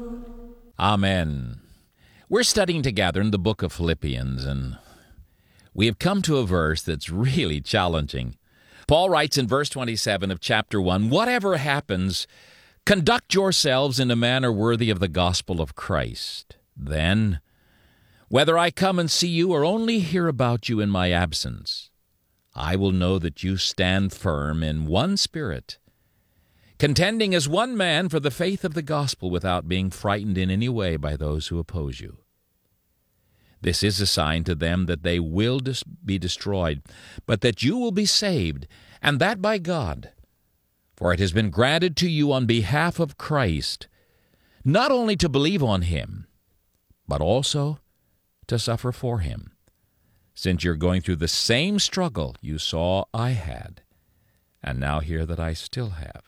Amen. We're studying together in the book of Philippians, and we have come to a verse that's really challenging. Paul writes in verse 27 of chapter 1, "Whatever happens, conduct yourselves in a manner worthy of the gospel of Christ. Then, whether I come and see you or only hear about you in my absence, I will know that you stand firm in one spirit, contending as one man for the faith of the gospel without being frightened in any way by those who oppose you. This is a sign to them that they will be destroyed, but that you will be saved, and that by God. For it has been granted to you on behalf of Christ, not only to believe on him, but also to suffer for him, since you're going through the same struggle you saw I had, and now hear that I still have."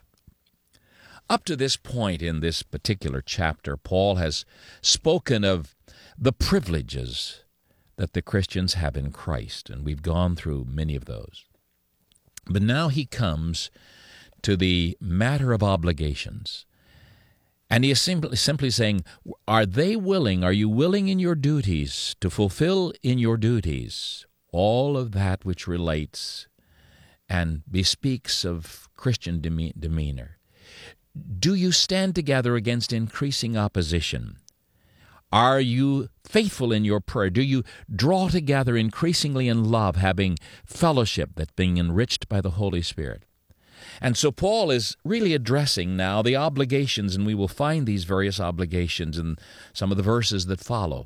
Up to this point in this particular chapter, Paul has spoken of the privileges that the Christians have in Christ, and we've gone through many of those. But now he comes to the matter of obligations, and he is simply saying, are you willing in your duties to fulfill in your duties all of that which relates and bespeaks of Christian demeanor? Do you stand together against increasing opposition? Are you faithful in your prayer? Do you draw together increasingly in love, having fellowship that's being enriched by the Holy Spirit? And so Paul is really addressing now the obligations, and we will find these various obligations in some of the verses that follow.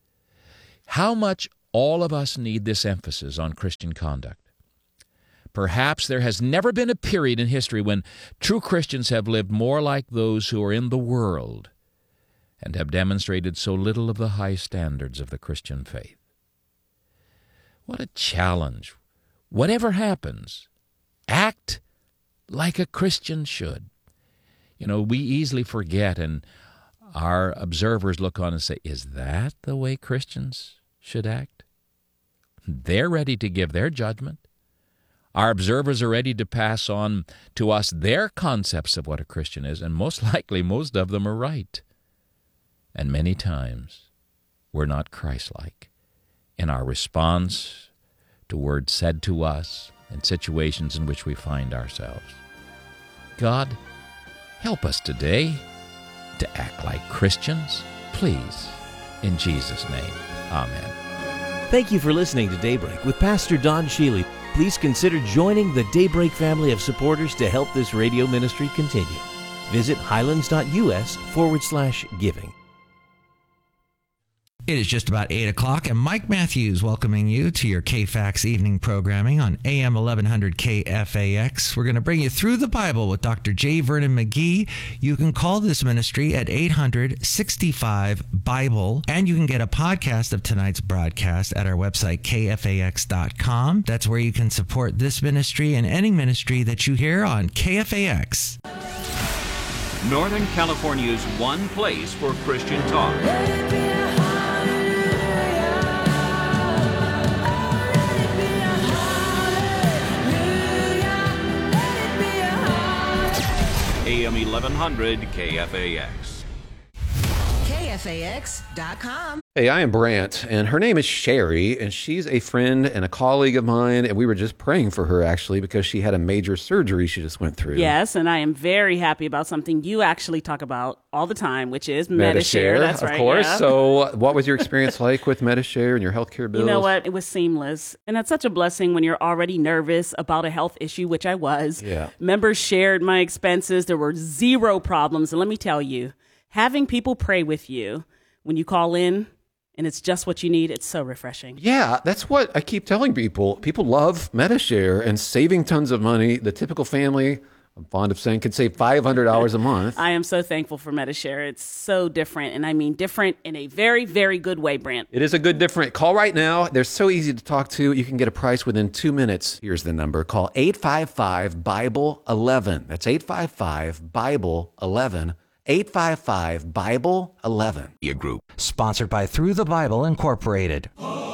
How much all of us need this emphasis on Christian conduct. Perhaps there has never been a period in history when true Christians have lived more like those who are in the world and have demonstrated so little of the high standards of the Christian faith. What a challenge. Whatever happens, act like a Christian should. You know, we easily forget, and our observers look on and say, is that the way Christians should act? They're ready to give their judgment. Our observers are ready to pass on to us their concepts of what a Christian is, and most likely most of them are right. And many times we're not Christ-like in our response to words said to us and situations in which we find ourselves. God, help us today to act like Christians, please, in Jesus' name. Amen. Thank you for listening to Daybreak with Pastor Don Shealy. Please consider joining the Daybreak family of supporters to help this radio ministry continue. Visit highlands.us/giving. It is just about 8 o'clock, and Mike Matthews welcoming you to your KFAX evening programming on AM 1100 KFAX. We're going to bring you through the Bible with Dr. J. Vernon McGee. You can call this ministry at 800-65-BIBLE, and you can get a podcast of tonight's broadcast at our website, kfax.com. That's where you can support this ministry and any ministry that you hear on KFAX. Northern California's one place for Christian talk. AM 1100 KFAX. KFAX.com. Hey, I am Brant, and her name is Sherry, and she's a friend and a colleague of mine, and we were just praying for her, actually, because she had a major surgery she just went through. Yes, and I am very happy about something you actually talk about all the time, which is Medi-Share. That's right, of course. Yeah. So what was your experience like with Medi-Share and your healthcare bills? You know what? It was seamless, and that's such a blessing when you're already nervous about a health issue, which I was. Yeah. Members shared my expenses. There were zero problems, and let me tell you, having people pray with you when you call in, and it's just what you need, it's so refreshing. Yeah, that's what I keep telling people. People love Medi-Share and saving tons of money. The typical family, I'm fond of saying, could save $500 a month. I am so thankful for Medi-Share. It's so different, and I mean different in a very, very good way, Brant. It is a good different. Call right now. They're so easy to talk to. You can get a price within 2 minutes. Here's the number. Call 855-BIBLE-11. That's 855-BIBLE-11. 855-BIBLE-11. Group. Sponsored by Through the Bible Incorporated.